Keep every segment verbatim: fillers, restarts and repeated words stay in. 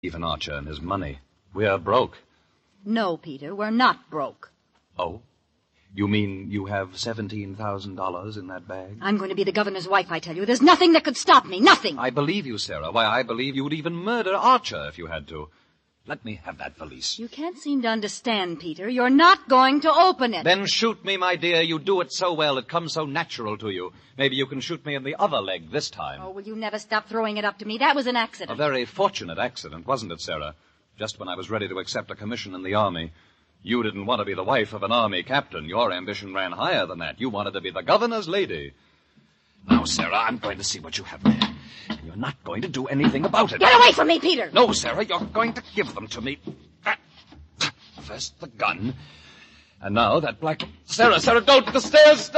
Stephen Archer and his money. We're broke. No, Peter, we're not broke. Oh? You mean you have seventeen thousand dollars in that bag? I'm going to be the governor's wife, I tell you. There's nothing that could stop me. Nothing. I believe you, Sarah. Why, I believe you would even murder Archer if you had to. Let me have that valise. You can't seem to understand, Peter. You're not going to open it. Then shoot me, my dear. You do it so well. It comes so natural to you. Maybe you can shoot me in the other leg this time. Oh, will you never stop throwing it up to me? That was an accident. A very fortunate accident, wasn't it, Sarah? Just when I was ready to accept a commission in the army. You didn't want to be the wife of an army captain. Your ambition ran higher than that. You wanted to be the governor's lady. Now, Sarah, I'm going to see what you have there. And you're not going to do anything about it. Get away from me, Peter! No, Sarah, you're going to give them to me. First the gun. And now that black... Sarah, Sarah, don't! The stairs!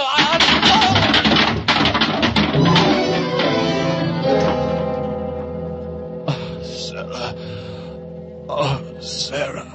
Oh, Sarah. Oh, Sarah.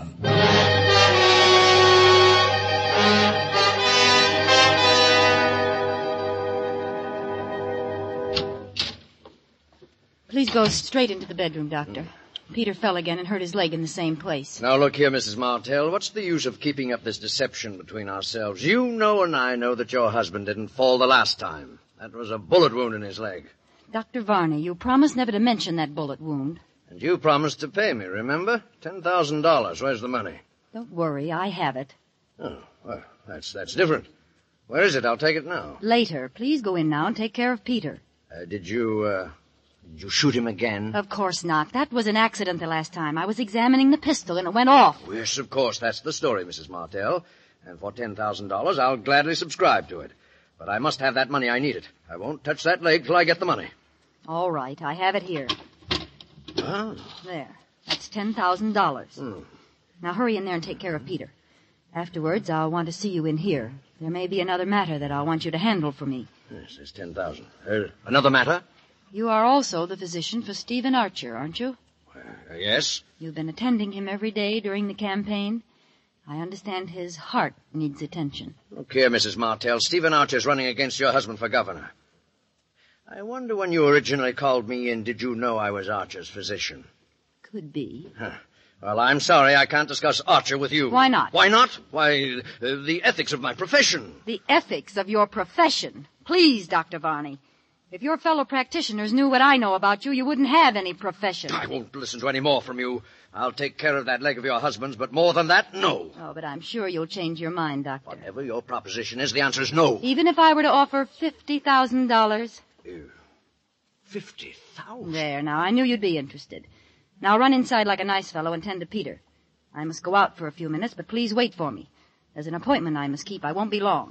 Please go straight into the bedroom, Doctor. Peter fell again and hurt his leg in the same place. Now, look here, Missus Martell. What's the use of keeping up this deception between ourselves? You know and I know that your husband didn't fall the last time. That was a bullet wound in his leg. Doctor Varney, you promised never to mention that bullet wound. And you promised to pay me, remember? Ten thousand dollars. Where's the money? Don't worry, I have it. Oh, well, that's that's different. Where is it? I'll take it now. Later. Please go in now and take care of Peter. Uh, did you, uh... Did you shoot him again? Of course not. That was an accident the last time. I was examining the pistol and it went off. Oh, yes, of course. That's the story, Missus Martell. And for ten thousand dollars, I'll gladly subscribe to it. But I must have that money. I need it. I won't touch that leg till I get the money. All right. I have it here. Ah. There. That's ten thousand dollars. Hmm. Now hurry in there and take care of Peter. Afterwards, I'll want to see you in here. There may be another matter that I'll want you to handle for me. Yes, there's ten thousand. Uh, another matter? You are also the physician for Stephen Archer, aren't you? Uh, yes. You've been attending him every day during the campaign. I understand his heart needs attention. Look here, Missus Martell. Stephen Archer's running against your husband for governor. I wonder when you originally called me in, did you know I was Archer's physician? Could be. Huh. Well, I'm sorry I can't discuss Archer with you. Why not? Why not? Why, uh, the ethics of my profession. The ethics of your profession. Please, Doctor Varney. If your fellow practitioners knew what I know about you, you wouldn't have any profession. I won't listen to any more from you. I'll take care of that leg of your husband's, but more than that, no. Oh, but I'm sure you'll change your mind, Doctor. Whatever your proposition is, the answer is no. Even if I were to offer fifty thousand dollars? Fifty thousand? There, now, I knew you'd be interested. Now run inside like a nice fellow and tend to Peter. I must go out for a few minutes, but please wait for me. There's an appointment I must keep. I won't be long.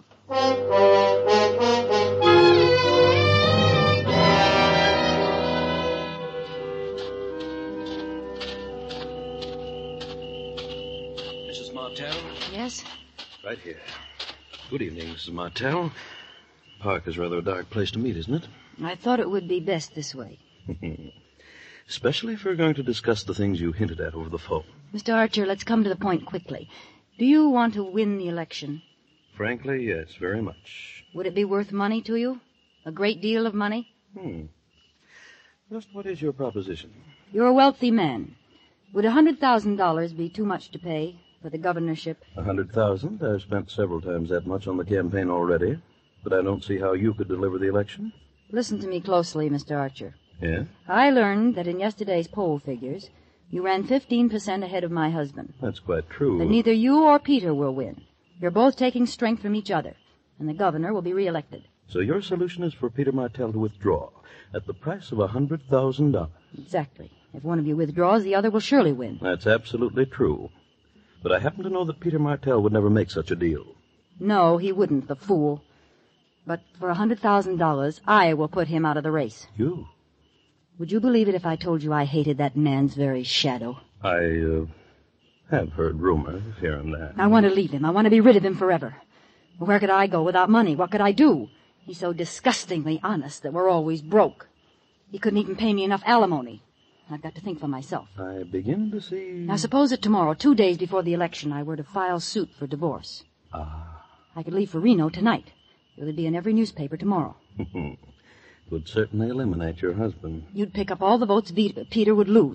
Missus Martell? Yes? Right here. Good evening, Missus Martell. Park is rather a dark place to meet, isn't it? I thought it would be best this way. Especially if we're going to discuss the things you hinted at over the phone. Mister Archer, let's come to the point quickly. Do you want to win the election? Frankly, yes, very much. Would it be worth money to you? A great deal of money? Hmm. Just what is your proposition? You're a wealthy man. Would a hundred thousand dollars be too much to pay for the governorship? A hundred thousand? I've spent several times that much on the campaign already. But I don't see how you could deliver the election. Listen to me closely, Mister Archer. Yeah? I learned that in yesterday's poll figures, you ran fifteen percent ahead of my husband. That's quite true. But neither you or Peter will win. You're both taking strength from each other, and the governor will be reelected. So your solution is for Peter Martell to withdraw at the price of a hundred thousand dollars. Exactly. If one of you withdraws, the other will surely win. That's absolutely true. But I happen to know that Peter Martell would never make such a deal. No, he wouldn't, the fool. But for a hundred thousand dollars, I will put him out of the race. You? Would you believe it if I told you I hated that man's very shadow? I, uh, have heard rumors here and there. I want to leave him. I want to be rid of him forever. Where could I go without money? What could I do? He's so disgustingly honest that we're always broke. He couldn't even pay me enough alimony. I've got to think for myself. I begin to see... Now, suppose that tomorrow, two days before the election, I were to file suit for divorce. Ah. I could leave for Reno tonight. It would be in every newspaper tomorrow. Would certainly eliminate your husband. You'd pick up all the votes Peter would lose.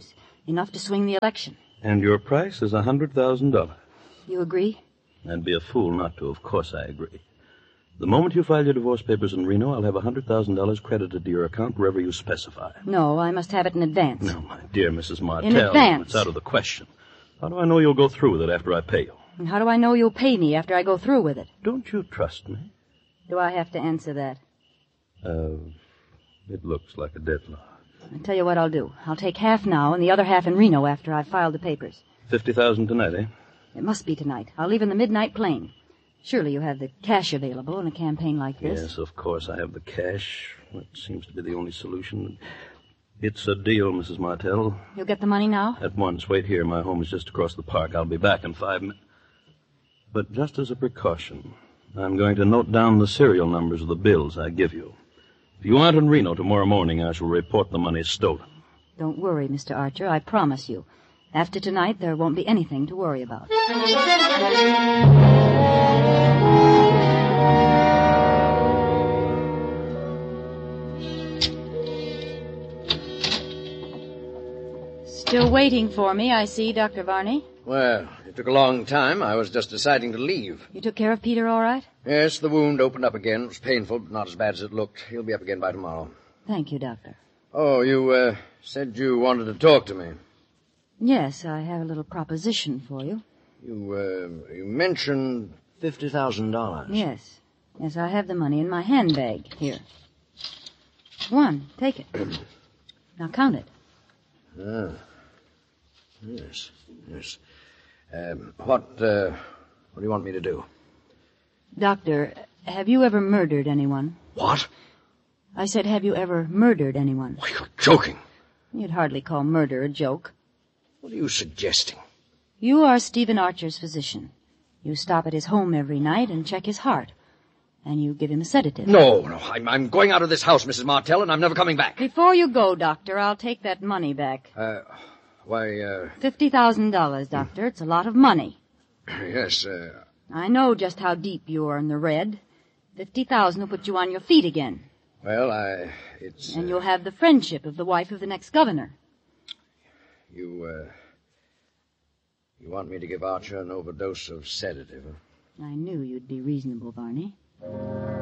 Enough to swing the election. And your price is a hundred thousand dollars. You agree? I'd be a fool not to. Of course I agree. The moment you file your divorce papers in Reno, I'll have a hundred thousand dollars credited to your account wherever you specify. No, I must have it in advance. No, my dear Missus Martell. In advance. It's out of the question. How do I know you'll go through with it after I pay you? And how do I know you'll pay me after I go through with it? Don't you trust me? Do I have to answer that? Uh, it looks like a deadlock. I'll tell you what I'll do. I'll take half now and the other half in Reno after I've filed the papers. Fifty thousand tonight, eh? It must be tonight. I'll leave in the midnight plane. Surely you have the cash available in a campaign like this. Yes, of course I have the cash. That seems to be the only solution. It's a deal, Missus Martell. You'll get the money now? At once. Wait here. My home is just across the park. I'll be back in five minutes. But just as a precaution, I'm going to note down the serial numbers of the bills I give you. If you aren't in Reno tomorrow morning, I shall report the money stolen. Don't worry, Mister Archer. I promise you. After tonight, there won't be anything to worry about. Still waiting for me, I see, Doctor Varney. Well, it took a long time. I was just deciding to leave. You took care of Peter all right? Yes, the wound opened up again. It was painful, but not as bad as it looked. He'll be up again by tomorrow. Thank you, Doctor. Oh, you, uh, said you wanted to talk to me. Yes, I have a little proposition for you. You, uh, you mentioned fifty thousand dollars. Yes. Yes, I have the money in my handbag. Here. One. Take it. Now count it. Ah. Yes, yes. Um, what, uh, what do you want me to do? Doctor, have you ever murdered anyone? What? I said, have you ever murdered anyone? Why, you're joking. You'd hardly call murder a joke. What are you suggesting? You are Stephen Archer's physician. You stop at his home every night and check his heart. And you give him a sedative. No, no, I'm, I'm going out of this house, Missus Martell, and I'm never coming back. Before you go, Doctor, I'll take that money back. Uh, why, uh... Fifty thousand dollars, Doctor. It's a lot of money. Yes, uh... I know just how deep you are in the red. Fifty thousand will put you on your feet again. Well, I... it's... And uh, you'll have the friendship of the wife of the next governor. You, uh... You want me to give Archer an overdose of sedative, huh? I knew you'd be reasonable, Varney.